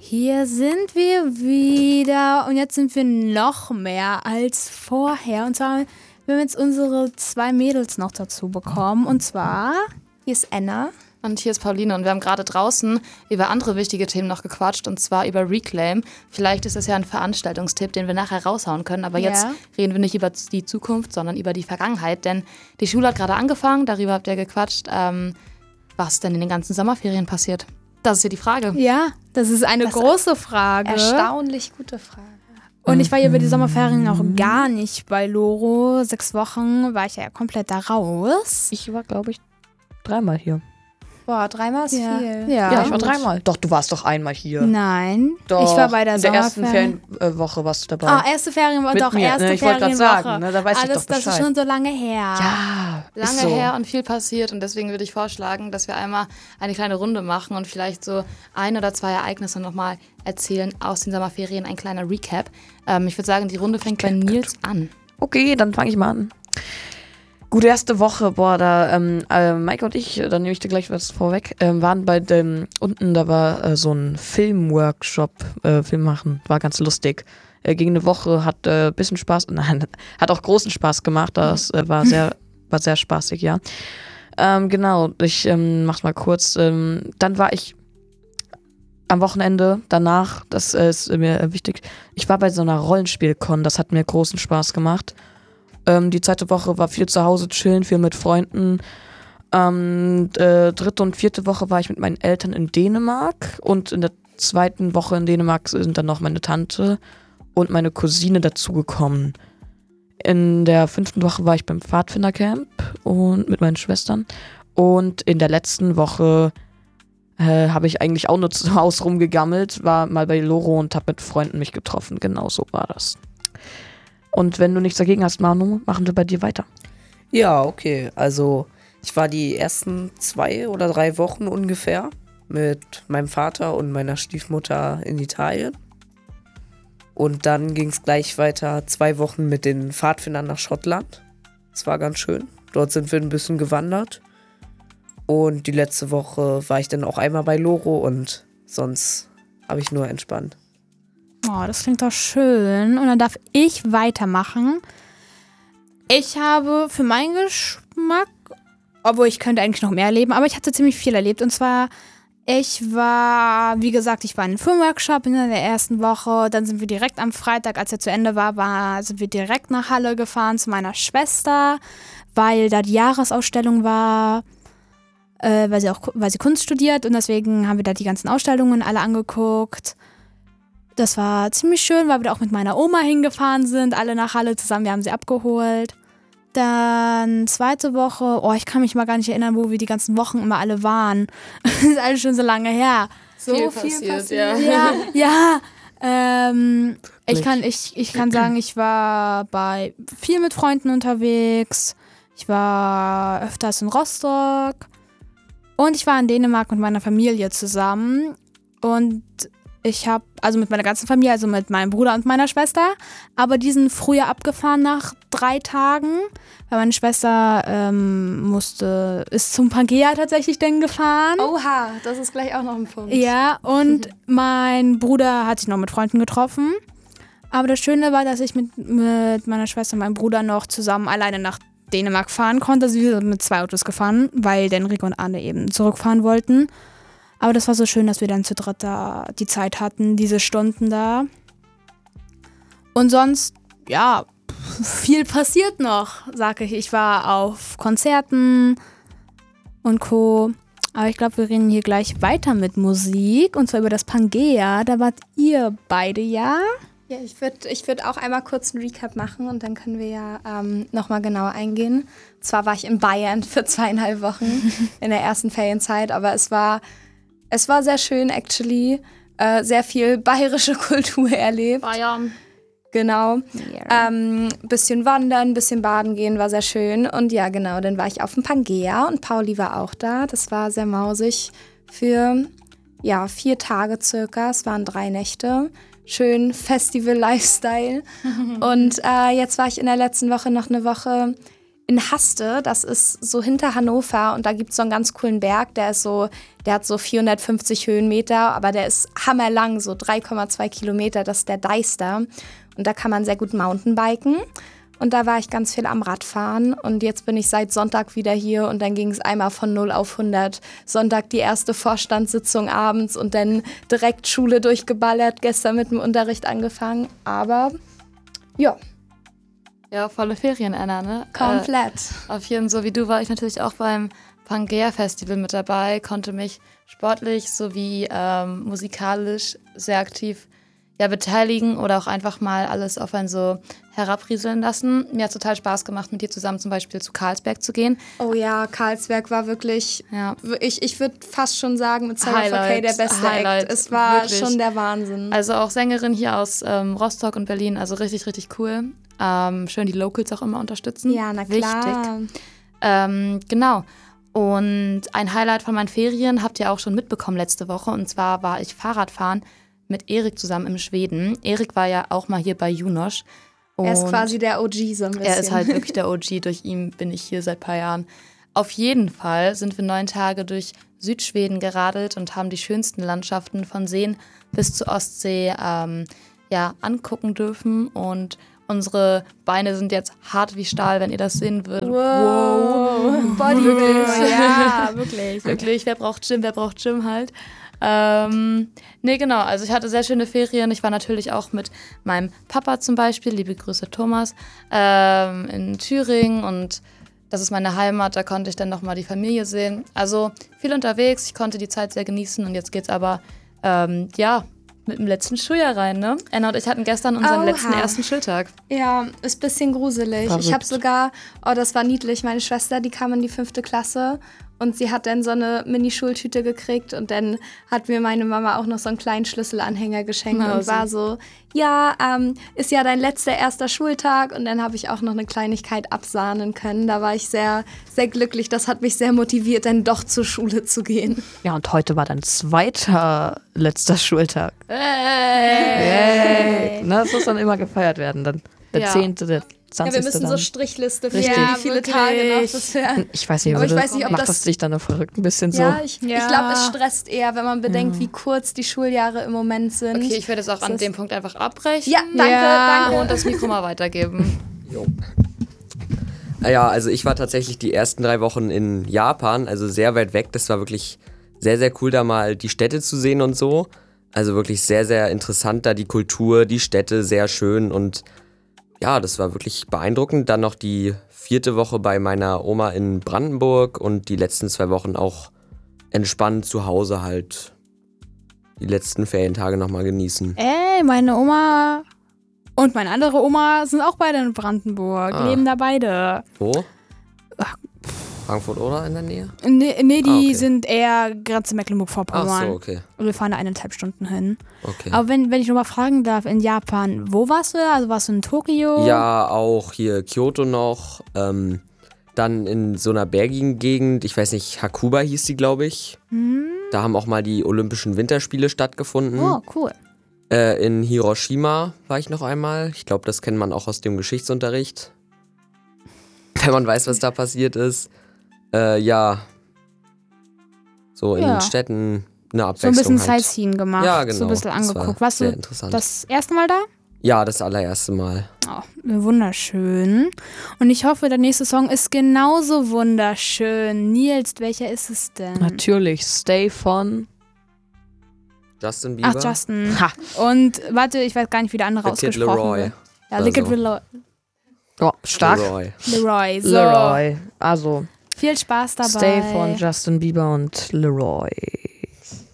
Hier sind wir wieder und jetzt sind wir noch mehr als vorher. Und zwar, wir haben jetzt unsere 2 Mädels noch dazu bekommen. Und zwar, hier ist Anna. Und hier ist Pauline und wir haben gerade draußen über andere wichtige Themen noch gequatscht und zwar über Reclaim. Vielleicht ist das ja ein Veranstaltungstipp, den wir nachher raushauen können, aber jetzt reden wir nicht über die Zukunft, sondern über die Vergangenheit, denn die Schule hat gerade angefangen, darüber habt ihr gequatscht, was denn in den ganzen Sommerferien passiert. Das ist ja die Frage. Ja, das ist eine große Frage. Erstaunlich gute Frage. Und ich war ja über die Sommerferien auch gar nicht bei Loro. 6 Wochen war ich ja komplett da raus. Ich war, glaube ich, 3-mal hier. Boah, 3-mal ist viel. Ja, ich war 3-mal. Doch, du warst doch einmal hier. Nein, Doch, ich war bei der in der ersten Sommerferien. Ferienwoche warst du dabei. Ah, erste Ferienwoche, Mit doch, mir, erste ne? Ich wollte gerade Ferienwoche. sagen, ne? Da weiß ich doch Bescheid. Das ist schon so lange her. Ja, Lange ist so. her und viel passiert und deswegen würde ich vorschlagen, dass wir einmal eine kleine Runde machen und vielleicht so 1 oder 2 Ereignisse nochmal erzählen aus den Sommerferien, ein kleiner Recap. Ich würde sagen, die Runde fängt bei Nils an. Okay, dann fange ich mal an. Gute erste Woche, boah, da Maike und ich, dann nehme ich dir gleich was vorweg, waren bei dem, unten, da war so ein Filmworkshop, Film machen, war ganz lustig. Gegen eine Woche, hat ein bisschen Spaß, nein, hat auch großen Spaß gemacht, das war sehr spaßig, ja. Genau, ich mach's mal kurz, dann war ich am Wochenende danach, das ist mir wichtig, ich war bei so einer Rollenspiel-Con, das hat mir großen Spaß gemacht. Die zweite Woche war viel zu Hause chillen, viel mit Freunden. 3. und 4. Woche war ich mit meinen Eltern in Dänemark und in der 2. Woche in Dänemark sind dann noch meine Tante und meine Cousine dazugekommen. In der 5. Woche war ich beim Pfadfindercamp und mit meinen Schwestern und in der letzten Woche habe ich eigentlich auch nur zu Hause rumgegammelt, war mal bei Loro und habe mit Freunden mich getroffen. Genau so war das. Und wenn du nichts dagegen hast, Manu, machen wir bei dir weiter. Ja, okay. Also ich war die ersten 2 oder 3 Wochen ungefähr mit meinem Vater und meiner Stiefmutter in Italien. Und dann ging es gleich weiter 2 Wochen mit den Pfadfindern nach Schottland. Das war ganz schön. Dort sind wir ein bisschen gewandert. Und die letzte Woche war ich dann auch einmal bei Loro und sonst habe ich nur entspannt. Oh, das klingt doch schön. Und dann darf ich weitermachen. Ich habe für meinen Geschmack, obwohl ich könnte eigentlich noch mehr erleben, aber ich hatte ziemlich viel erlebt. Und zwar, ich war in einem Filmworkshop in der ersten Woche. Dann sind wir direkt am Freitag, als er zu Ende war, sind wir direkt nach Halle gefahren zu meiner Schwester, weil da die Jahresausstellung war, weil sie Kunst studiert. Und deswegen haben wir da die ganzen Ausstellungen alle angeguckt. Das war ziemlich schön, weil wir da auch mit meiner Oma hingefahren sind, alle nach Halle zusammen, wir haben sie abgeholt. Dann 2. Woche, ich kann mich mal gar nicht erinnern, wo wir die ganzen Wochen immer alle waren. Das ist alles schon so lange her. So viel passiert. Ja. Ich kann sagen, ich war viel mit Freunden unterwegs. Ich war öfters in Rostock. Und ich war in Dänemark mit meiner Familie zusammen. Und ich habe, also mit meiner ganzen Familie, also mit meinem Bruder und meiner Schwester, aber die sind früher abgefahren nach 3 Tagen, weil meine Schwester ist zum Pangea tatsächlich denn gefahren. Oha, das ist gleich auch noch ein Punkt. Ja, und mein Bruder hat sich noch mit Freunden getroffen. Aber das Schöne war, dass ich mit meiner Schwester und meinem Bruder noch zusammen alleine nach Dänemark fahren konnte. Also wir sind mit 2 Autos gefahren, weil Enrico und Anne eben zurückfahren wollten. Aber das war so schön, dass wir dann zu dritt da die Zeit hatten, diese Stunden da. Und sonst, ja, viel passiert noch, sage ich. Ich war auf Konzerten und Co. Aber ich glaube, wir reden hier gleich weiter mit Musik. Und zwar über das Pangea. Da wart ihr beide, ja? Ja, ich würd auch einmal kurz einen Recap machen und dann können wir ja nochmal genauer eingehen. Zwar war ich in Bayern für 2,5 Wochen in der ersten Ferienzeit, aber es war sehr schön, actually. Sehr viel bayerische Kultur erlebt. Bayern. Genau. Bisschen wandern, bisschen baden gehen, war sehr schön. Und ja, genau, dann war ich auf dem Pangea und Pauli war auch da. Das war sehr mausig für 4 Tage circa. Es waren 3 Nächte. Schön Festival-Lifestyle. Und jetzt war ich in der letzten Woche noch eine Woche in Haste, das ist so hinter Hannover und da gibt es so einen ganz coolen Berg, der hat so 450 Höhenmeter, aber der ist hammerlang, so 3,2 Kilometer, das ist der Deister. Und da kann man sehr gut Mountainbiken. Und da war ich ganz viel am Radfahren und jetzt bin ich seit Sonntag wieder hier und dann ging es einmal von 0 auf 100. Sonntag die erste Vorstandssitzung abends und dann direkt Schule durchgeballert, gestern mit dem Unterricht angefangen, aber ja. Ja, volle Ferien, Anna, ne? Komplett. Auf jeden Fall, so wie du, war ich natürlich auch beim Pangea-Festival mit dabei, konnte mich sportlich sowie musikalisch sehr aktiv beteiligen oder auch einfach mal alles auf einen so herabrieseln lassen. Mir hat es total Spaß gemacht, mit dir zusammen zum Beispiel zu Karlsberg zu gehen. Oh ja, Karlsberg war wirklich, Ja. ich würde fast schon sagen, mit Sarah Kay der beste Act. Es war wirklich. schon der Wahnsinn. Also auch Sängerin hier aus Rostock und Berlin, also richtig, richtig cool. Schön die Locals auch immer unterstützen. Ja, na klar. Wichtig. Genau. Und ein Highlight von meinen Ferien habt ihr auch schon mitbekommen letzte Woche. Und zwar war ich Fahrradfahren mit Erik zusammen in Schweden. Erik war ja auch mal hier bei Junosch. Er ist quasi der OG so ein bisschen. Er ist halt wirklich der OG. Durch ihn bin ich hier seit ein paar Jahren. Auf jeden Fall sind wir 9 Tage durch Südschweden geradelt und haben die schönsten Landschaften von Seen bis zur Ostsee angucken dürfen. Und unsere Beine sind jetzt hart wie Stahl, wenn ihr das sehen würdet. Wow. Bodybuilding. Ja, wirklich. Wirklich, wer braucht Gym halt. Genau, also ich hatte sehr schöne Ferien. Ich war natürlich auch mit meinem Papa zum Beispiel, liebe Grüße Thomas, in Thüringen und das ist meine Heimat, da konnte ich dann nochmal die Familie sehen. Also viel unterwegs, ich konnte die Zeit sehr genießen und jetzt geht's aber, mit dem letzten Schuljahr rein, ne? Anna und ich hatten gestern unseren letzten ersten Schultag. Ja, ist ein bisschen gruselig. Verrückt. Ich habe sogar, das war niedlich, meine Schwester, die kam in die 5. Klasse und sie hat dann so eine Mini-Schultüte gekriegt und dann hat mir meine Mama auch noch so einen kleinen Schlüsselanhänger geschenkt und war so, ist ja dein letzter erster Schultag und dann habe ich auch noch eine Kleinigkeit absahnen können. Da war ich sehr, sehr glücklich. Das hat mich sehr motiviert, dann doch zur Schule zu gehen. Ja, und heute war dein zweiter letzter Schultag. Hey. Na, das muss dann immer gefeiert werden. Dann der 10., der 20. Ja, wir müssen dann. so Strichliste für Richtig. wie viele Tage noch. Das Ich weiß nicht, Aber ich weiß nicht, ob macht das- das dich dann verrückt ein bisschen so? Ja, ich glaube, es stresst eher, wenn man bedenkt, wie kurz die Schuljahre im Moment sind. Okay, ich werde es auch an dem Punkt einfach abbrechen. Ja, danke. Und das Mikro mal weitergeben. Ja, also ich war tatsächlich die ersten 3 Wochen in Japan, also sehr weit weg. Das war wirklich sehr, sehr cool, da mal die Städte zu sehen und so. Also wirklich sehr, sehr interessant da die Kultur, die Städte, sehr schön und ja, das war wirklich beeindruckend. Dann noch die 4. Woche bei meiner Oma in Brandenburg und die letzten 2 Wochen auch entspannt zu Hause halt die letzten Ferientage nochmal genießen. Ey, meine Oma und meine andere Oma sind auch beide in Brandenburg. Ah. Leben da beide. Wo? Frankfurt oder in der Nähe? Nee, die okay. sind eher Grenze Ach Mecklenburg-Vorpommern. so, okay. Und wir fahren da 1,5 Stunden hin. Okay. Aber wenn ich noch mal fragen darf, in Japan, wo warst du da? Also warst du in Tokio? Ja, auch hier Kyoto noch. Dann in so einer bergigen Gegend, ich weiß nicht, Hakuba hieß die, glaube ich. Da haben auch mal die Olympischen Winterspiele stattgefunden. Oh, cool. In Hiroshima war ich noch einmal. Ich glaube, das kennt man auch aus dem Geschichtsunterricht. Wenn man weiß, was da passiert ist. So in Ja. den Städten eine So ein Abwechslung bisschen halt. Sightseeing gemacht. Ja, genau. So ein bisschen Das war angeguckt. Warst sehr du interessant. das erste Mal da? Ja, das allererste Mal. Oh, wunderschön. Und ich hoffe, der nächste Song ist genauso wunderschön. Nils, welcher ist es denn? Natürlich, Stay von. Justin Bieber. Ach, Justin. Ha. Und warte, ich weiß gar nicht, wie der andere The Kid ausgesprochen Leroy. wird. Ja, Oder The Kid so. Leroy. Oh, stark. Leroy. So, Leroy. Also, viel Spaß dabei. Stay von Justin Bieber und Leroy.